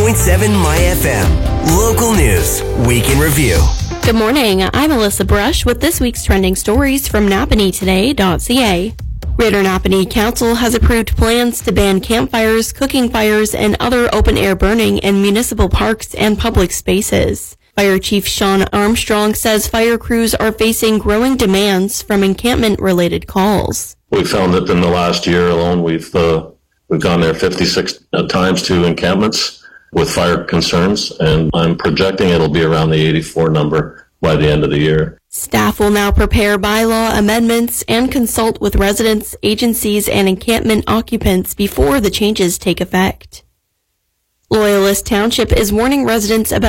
My FM. Local news. Week in Review. Good morning. I'm Alyssa Brush with this week's trending stories from NapaneeToday.ca. Greater Napanee Council has approved plans to ban campfires, cooking fires, and other open-air burning in municipal parks and public spaces. Fire Chief Sean Armstrong says fire crews are facing growing demands from encampment-related calls. We found that in the last year alone, we've gone there 56 times to encampments with fire concerns, and I'm projecting it'll be around the 84 number by the end of the year. Staff will now prepare bylaw amendments and consult with residents, agencies, and encampment occupants before the changes take effect. Loyalist Township is warning residents about